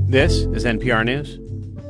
This is NPR News.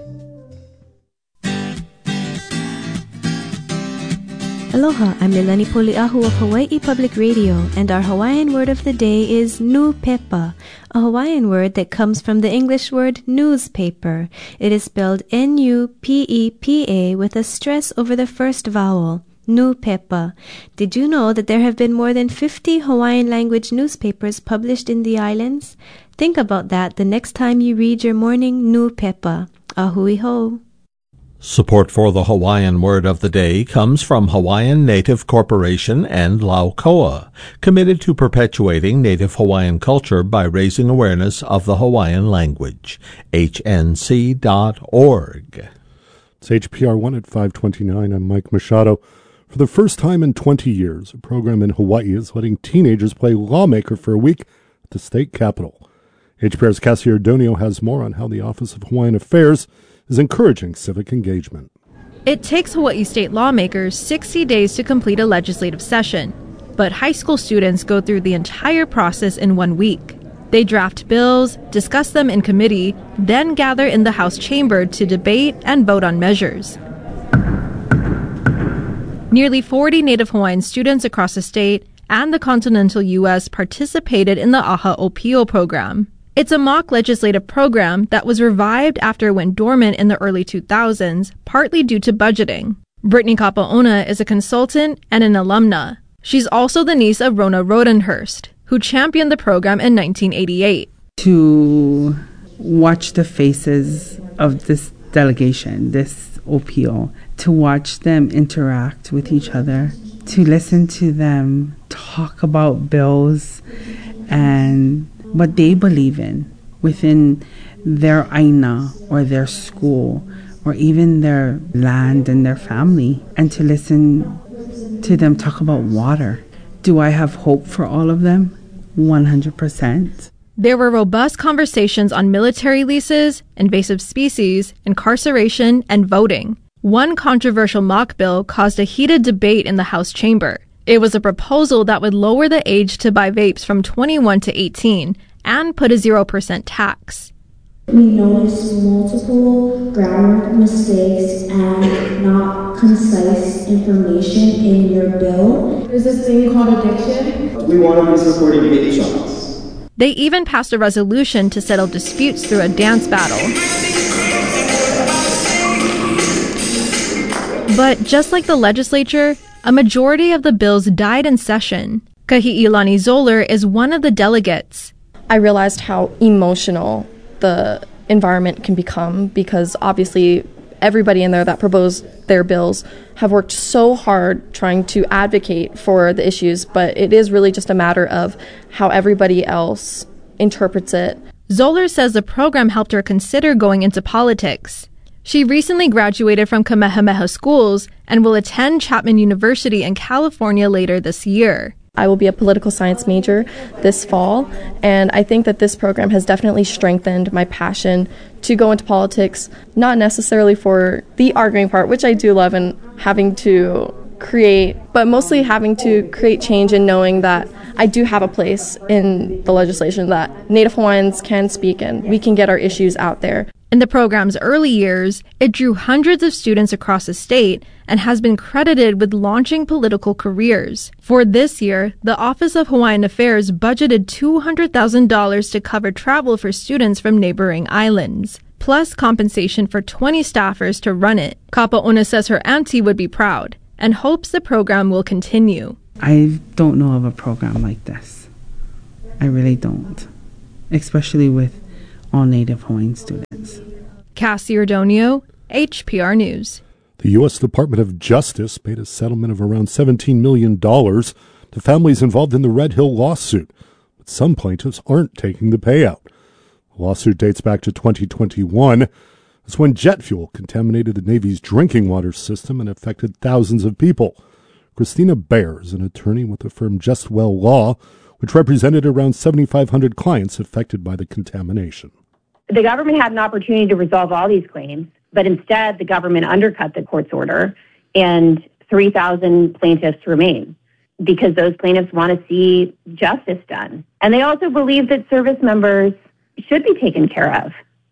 Aloha, I'm Lilani Poliahu of Hawaii Public Radio, and our Hawaiian word of the day is nupepa, a Hawaiian word that comes from the English word newspaper. It is spelled N-U-P-E-P-A with a stress over the first vowel. Nupepa. Did you know that there have been more than 50 Hawaiian language newspapers published in the islands? Think about that the next time you read your morning nupepa. Ahui ho. Support for the Hawaiian word of the day comes from Hawaiian Native Corporation and Laukoa, committed to perpetuating Native Hawaiian culture by raising awareness of the Hawaiian language. HNC.org. It's HPR1 at 529. I'm Mike Machado. For the first time in 20 years, a program in Hawaii is letting teenagers play lawmaker for a week at the state capitol. HPR's Cassie Ordonio has more on how the Office of Hawaiian Affairs is encouraging civic engagement. It takes Hawaii state lawmakers 60 days to complete a legislative session, but high school students go through the entire process in 1 week. They draft bills, discuss them in committee, then gather in the House chamber to debate and vote on measures. Nearly 40 Native Hawaiian students across the state and the continental U.S. participated in the Aha Opio program. It's a mock legislative program that was revived after it went dormant in the early 2000s, partly due to budgeting. Brittany Kapaona is a consultant and an alumna. She's also the niece of Rona Rodenhurst, who championed the program in 1988. To watch the faces of this delegation, this OPO, to watch them interact with each other, to listen to them talk about bills and what they believe in within their aina or their school or even their land and their family, and to listen to them talk about water. Do I have hope for all of them? 100%. There were robust conversations on military leases, invasive species, incarceration, and voting. One controversial mock bill caused a heated debate in the House chamber. It was a proposal that would lower the age to buy vapes from 21 to 18 and put a 0% tax. We noticed multiple grammar mistakes and not concise information in your bill. There's this thing called addiction. We want to be supporting vape shops. They even passed a resolution to settle disputes through a dance battle. But just like the legislature, a majority of the bills died in session. Kahi'ilani Zoller is one of the delegates. I realized how emotional the environment can become because obviously everybody in there that proposed their bills have worked so hard trying to advocate for the issues, but it is really just a matter of how everybody else interprets it. Zoller says the program helped her consider going into politics. She recently graduated from Kamehameha Schools and will attend Chapman University in California later this year. I will be a political science major this fall, and I think that this program has definitely strengthened my passion to go into politics, not necessarily for the arguing part, which I do love and having to create, but mostly having to create change and knowing that I do have a place in the legislation that Native Hawaiians can speak and we can get our issues out there. In the program's early years, it drew hundreds of students across the state and has been credited with launching political careers. For this year, the Office of Hawaiian Affairs budgeted $200,000 to cover travel for students from neighboring islands, plus compensation for 20 staffers to run it. Kapaona says her auntie would be proud and hopes the program will continue. I don't know of a program like this. I really don't, especially with all Native Hawaiian students. Cassie Ordonio, HPR News. The U.S. Department of Justice made a settlement of around $17 million to families involved in the Red Hill lawsuit, but some plaintiffs aren't taking the payout. The lawsuit dates back to 2021. That's when jet fuel contaminated the Navy's drinking water system and affected thousands of people. Christina Baer is an attorney with the firm Justwell Law, which represented around 7,500 clients affected by the contamination. The government had an opportunity to resolve all these claims, but instead the government undercut the court's order and 3,000 plaintiffs remain because those plaintiffs want to see justice done. And they also believe that service members should be taken care of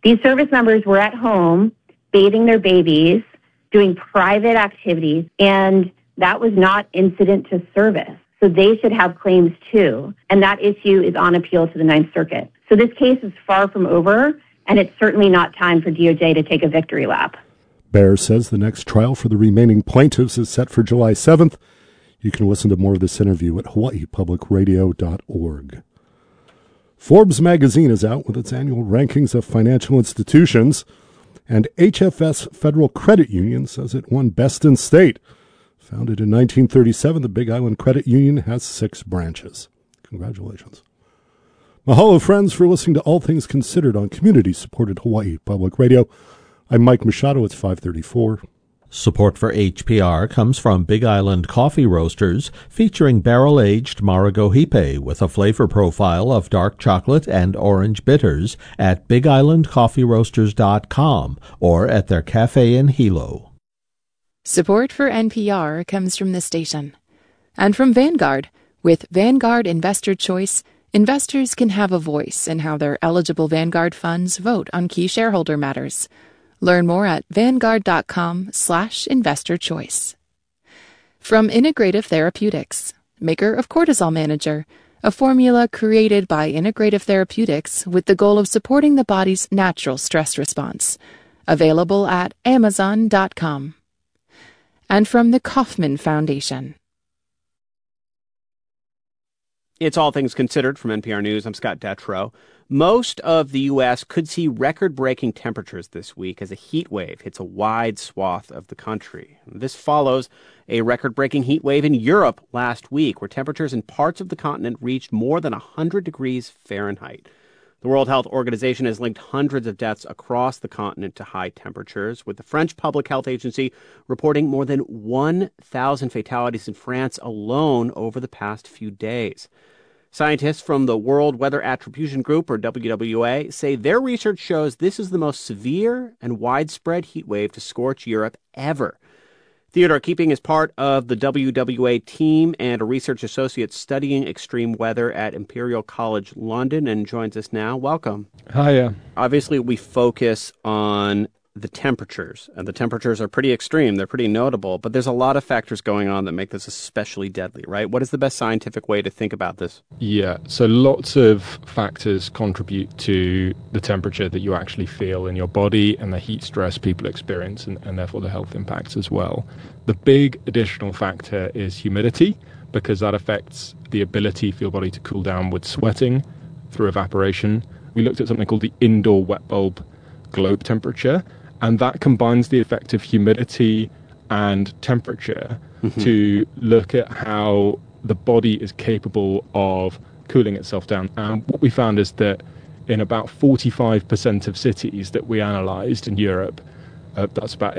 These service members were at home bathing their babies, doing private activities, and that was not incident to service. So they should have claims too. And that issue is on appeal to the Ninth Circuit. So this case is far from over, and it's certainly not time for DOJ to take a victory lap. Baer says the next trial for the remaining plaintiffs is set for July 7th. You can listen to more of this interview at hawaiipublicradio.org. Forbes magazine is out with its annual rankings of financial institutions, and HFS Federal Credit Union says it won best in state. Founded in 1937, the Big Island Credit Union has 6 branches. Congratulations. Mahalo, friends, for listening to All Things Considered on community-supported Hawaii Public Radio. I'm Mike Machado. It's 5:34. Support for HPR comes from Big Island Coffee Roasters, featuring barrel-aged Marigohipe with a flavor profile of dark chocolate and orange bitters at BigIslandCoffeeRoasters.com or at their cafe in Hilo. Support for NPR comes from the station and from Vanguard. With Vanguard Investor Choice, investors can have a voice in how their eligible Vanguard funds vote on key shareholder matters. Learn more at Vanguard.com/investor choice. From Integrative Therapeutics, maker of Cortisol Manager, a formula created by Integrative Therapeutics with the goal of supporting the body's natural stress response. Available at Amazon.com. And from the Kauffman Foundation. It's All Things Considered from NPR News. I'm Scott Detrow. Most of the U.S. could see record-breaking temperatures this week as a heat wave hits a wide swath of the country. This follows a record-breaking heat wave in Europe last week, where temperatures in parts of the continent reached more than 100 degrees Fahrenheit. The World Health Organization has linked hundreds of deaths across the continent to high temperatures, with the French Public Health Agency reporting more than 1,000 fatalities in France alone over the past few days. Scientists from the World Weather Attribution Group, or WWA, say their research shows this is the most severe and widespread heat wave to scorch Europe ever. Theodore Keeping is part of the WWA team and a research associate studying extreme weather at Imperial College London and joins us now. Welcome. Hiya. Obviously, we focus on the temperatures, and the temperatures are pretty extreme. They're pretty notable, but there's a lot of factors going on that make this especially deadly, right? What is the best scientific way to think about this? Yeah, so lots of factors contribute to the temperature that you actually feel in your body and the heat stress people experience, and therefore the health impacts as well. The big additional factor is humidity, because that affects the ability for your body to cool down with sweating through evaporation. We looked at something called the indoor wet bulb globe temperature, and that combines the effect of humidity and temperature to look at how the body is capable of cooling itself down. And what we found is that in about 45% of cities that we analysed in Europe, that's about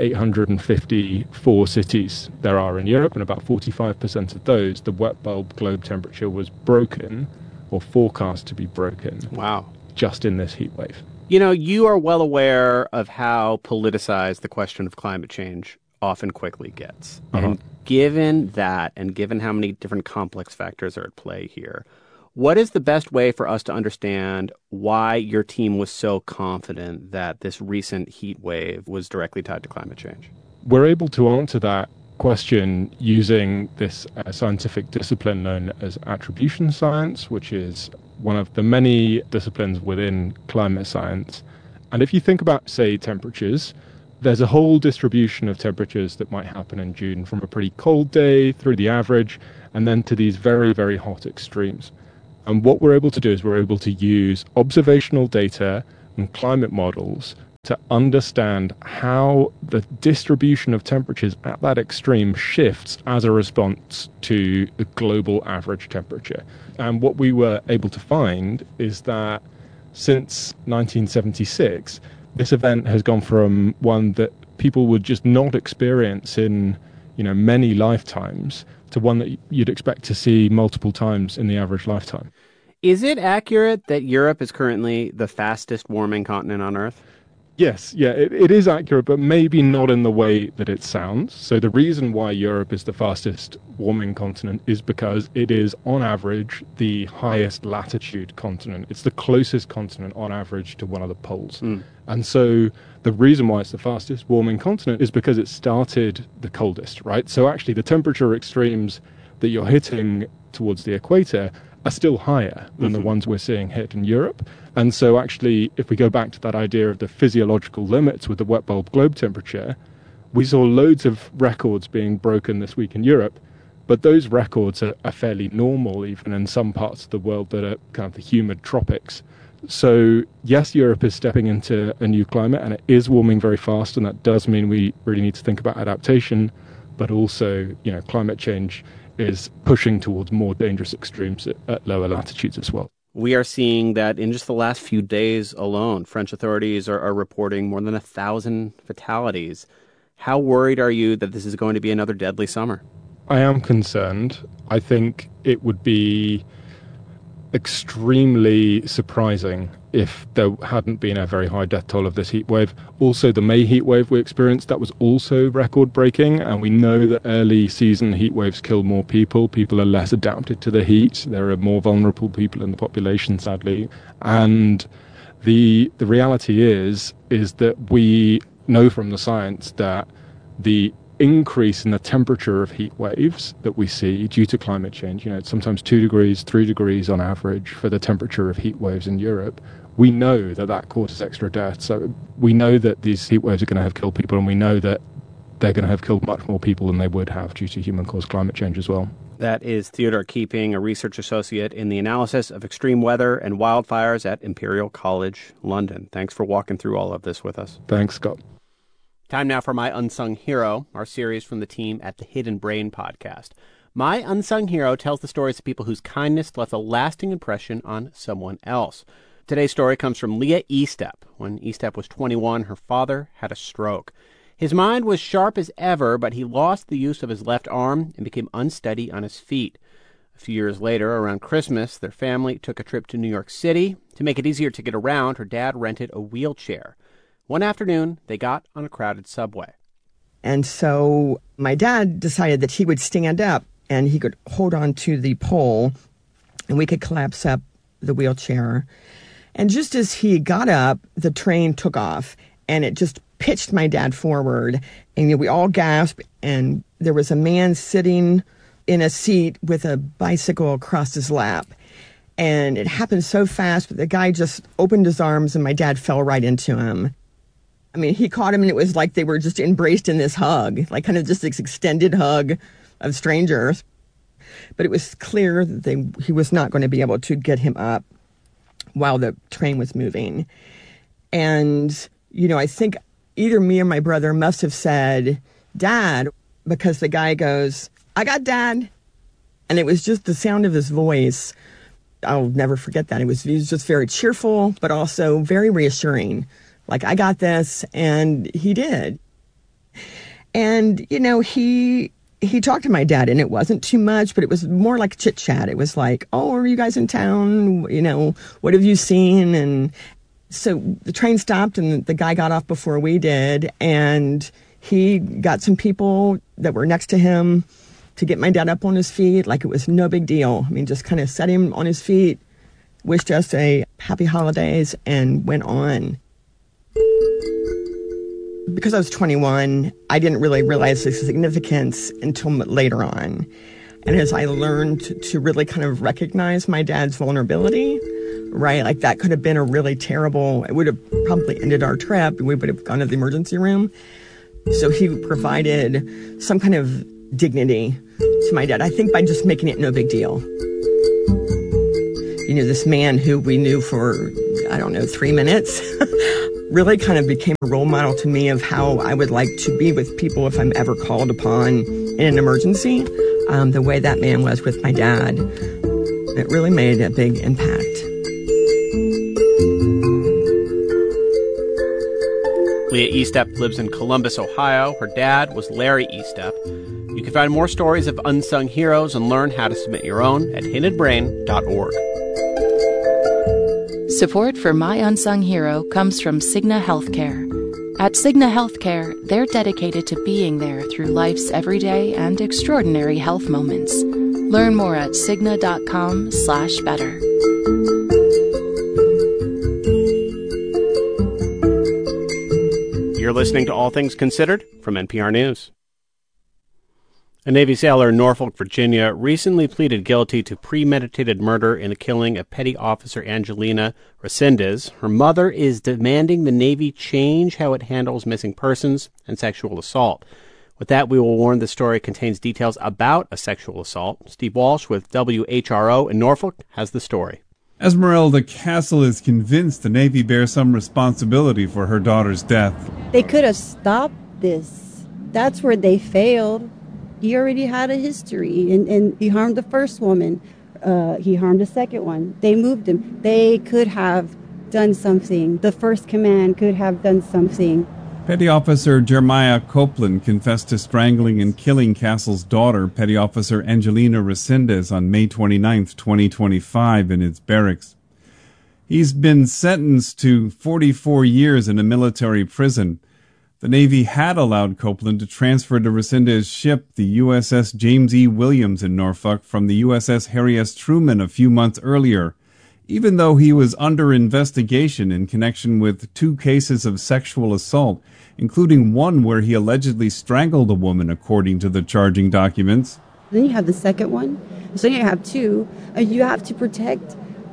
854 cities there are in Europe, and about 45% of those, the wet bulb globe temperature was broken or forecast to be broken. Wow. Just in this heat wave. You know, you are well aware of how politicized the question of climate change often quickly gets. And given that, and given how many different complex factors are at play here, what is the best way for us to understand why your team was so confident that this recent heat wave was directly tied to climate change? We're able to answer that question using this scientific discipline known as attribution science, which is one of the many disciplines within climate science. And if you think about, say, temperatures, there's a whole distribution of temperatures that might happen in June, from a pretty cold day through the average, and then to these very, very hot extremes. And what we're able to do is we're able to use observational data and climate models to understand how the distribution of temperatures at that extreme shifts as a response to the global average temperature. And what we were able to find is that since 1976, this event has gone from one that people would just not experience in, many lifetimes to one that you'd expect to see multiple times in the average lifetime. Is it accurate that Europe is currently the fastest warming continent on Earth? Yes, yeah, it is accurate, but maybe not in the way that it sounds. So the reason why Europe is the fastest warming continent is because it is, on average, the highest latitude continent. It's the closest continent, on average, to one of the poles. And so the reason why it's the fastest warming continent is because it started the coldest, right? So actually the temperature extremes that you're hitting towards the equator are still higher than the ones we're seeing hit in Europe. And so actually, if we go back to that idea of the physiological limits with the wet bulb globe temperature, we saw loads of records being broken this week in Europe, but those records are fairly normal even in some parts of the world that are kind of the humid tropics. So yes, Europe is stepping into a new climate and it is warming very fast, and that does mean we really need to think about adaptation, but also, climate change is pushing towards more dangerous extremes at lower latitudes as well. We are seeing that in just the last few days alone, French authorities are reporting more than 1,000 fatalities. How worried are you that this is going to be another deadly summer? I am concerned. I think it would be extremely surprising if there hadn't been a very high death toll of this heat wave. Also, the May heat wave we experienced, that was also record-breaking, and we know that early season heat waves kill more people. People are less adapted to the heat. There are more vulnerable people in the population, sadly. And the reality is that we know from the science that the increase in the temperature of heat waves that we see due to climate change, it's sometimes 2 degrees, 3 degrees on average for the temperature of heat waves in Europe. We know that causes extra death. So we know that these heat waves are going to have killed people, and we know that they're going to have killed much more people than they would have due to human-caused climate change as well. That is Theodore Keeping, a research associate in the analysis of extreme weather and wildfires at Imperial College London. Thanks for walking through all of this with us. Thanks, Scott. Time now for My Unsung Hero, our series from the team at the Hidden Brain podcast. My Unsung Hero tells the stories of people whose kindness left a lasting impression on someone else. Today's story comes from Leah Estep. When Estep was 21, her father had a stroke. His mind was sharp as ever, but he lost the use of his left arm and became unsteady on his feet. A few years later, around Christmas, their family took a trip to New York City. To make it easier to get around, her dad rented a wheelchair. One afternoon, they got on a crowded subway. And so my dad decided that he would stand up and he could hold on to the pole and we could collapse up the wheelchair. And just as he got up, the train took off and it just pitched my dad forward. And we all gasped, and there was a man sitting in a seat with a bicycle across his lap. And it happened so fast, but the guy just opened his arms and my dad fell right into him. I mean, he caught him and it was like they were just embraced in this hug, like kind of just this extended hug of strangers. But it was clear that he was not going to be able to get him up while the train was moving. And, I think either me or my brother must have said, "Dad," because the guy goes, "I got Dad." And it was just the sound of his voice. I'll never forget that. He was just very cheerful, but also very reassuring. Like, I got this, and he did. And, he talked to my dad, and it wasn't too much, but it was more like chit-chat. It was like, "Oh, are you guys in town? What have you seen?" And so the train stopped, and the guy got off before we did, and he got some people that were next to him to get my dad up on his feet like it was no big deal. I mean, just kind of set him on his feet, wished us a happy holidays, and went on. Because I was 21, I didn't really realize the significance until later on. And as I learned to really kind of recognize my dad's vulnerability, right? Like that could have been a really terrible, it would have probably ended our trip. We would have gone to the emergency room. So he provided some kind of dignity to my dad, I think by just making it no big deal. This man who we knew for, 3 minutes, really kind of became a role model to me of how I would like to be with people if I'm ever called upon in an emergency. The way that man was with my dad, it really made a big impact. Leah Estep lives in Columbus, Ohio. Her dad was Larry Estep. You can find more stories of unsung heroes and learn how to submit your own at hiddenbrain.org. Support for My Unsung Hero comes from Cigna Healthcare. At Cigna Healthcare, they're dedicated to being there through life's everyday and extraordinary health moments. Learn more at Cigna.com/better. You're listening to All Things Considered from NPR News. A Navy sailor in Norfolk, Virginia, recently pleaded guilty to premeditated murder in the killing of Petty Officer Angelina Resendez. Her mother is demanding the Navy change how it handles missing persons and sexual assault. With that, we will warn the story contains details about a sexual assault. Steve Walsh with WHRO in Norfolk has the story. Esmeralda Castle is convinced the Navy bears some responsibility for her daughter's death. They could have stopped this. That's where they failed. He already had a history, and he harmed the first woman. He harmed the second one. They moved him. They could have done something. The first command could have done something. Petty Officer Jeremiah Copeland confessed to strangling and killing Castle's daughter, Petty Officer Angelina Resendez, on May 29, 2025, in its barracks. He's been sentenced to 44 years in a military prison. The Navy had allowed Copeland to transfer to Resendez's ship, the USS James E. Williams in Norfolk, from the USS Harry S. Truman a few months earlier, even though he was under investigation in connection with 2 cases of sexual assault, including one where he allegedly strangled a woman, according to the charging documents. Then you have the second one. So you have 2. You have to protect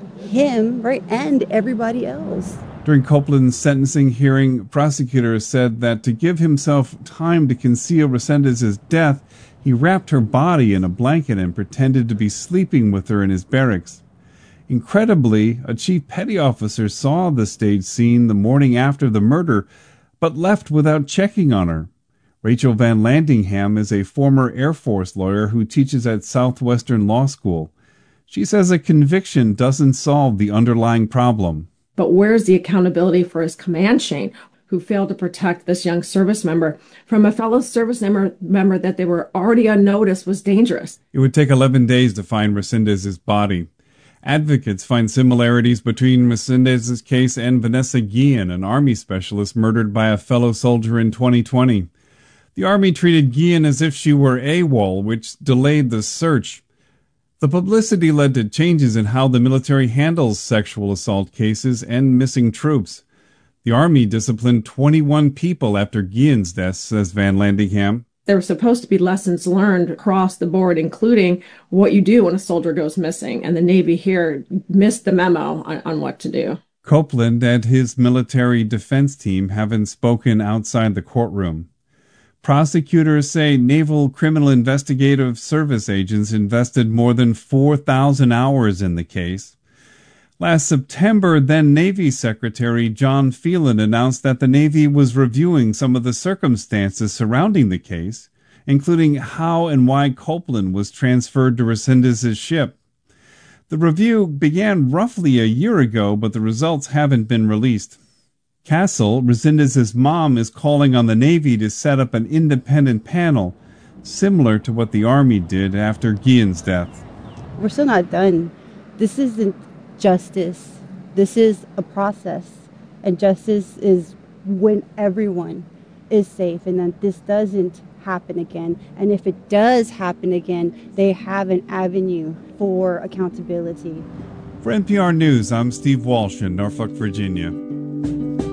him, right, and everybody else. During Copeland's sentencing hearing, prosecutors said that to give himself time to conceal Resendez's death, he wrapped her body in a blanket and pretended to be sleeping with her in his barracks. Incredibly, a chief petty officer saw the staged scene the morning after the murder, but left without checking on her. Rachel Van Landingham is a former Air Force lawyer who teaches at Southwestern Law School. She says a conviction doesn't solve the underlying problem. But where's the accountability for his command chain, who failed to protect this young service member from a fellow service member that they were already on notice was dangerous? It would take 11 days to find Resendez's body. Advocates find similarities between Resendez's case and Vanessa Guillen, an Army specialist murdered by a fellow soldier in 2020. The Army treated Guillen as if she were AWOL, which delayed the search. The publicity led to changes in how the military handles sexual assault cases and missing troops. The Army disciplined 21 people after Guillen's death, says Van Landingham. There were supposed to be lessons learned across the board, including what you do when a soldier goes missing, and the Navy here missed the memo on what to do. Copeland and his military defense team haven't spoken outside the courtroom. Prosecutors say Naval Criminal Investigative Service agents invested more than 4,000 hours in the case. Last September, then Navy Secretary John Phelan announced that the Navy was reviewing some of the circumstances surrounding the case, including how and why Copeland was transferred to Resendez's ship. The review began roughly a year ago, but the results haven't been released. Castle, Resendez's mom, is calling on the Navy to set up an independent panel, similar to what the Army did after Guillen's death. We're still not done. This isn't justice. This is a process. And justice is when everyone is safe and that this doesn't happen again. And if it does happen again, they have an avenue for accountability. For NPR News, I'm Steve Walsh in Norfolk, Virginia.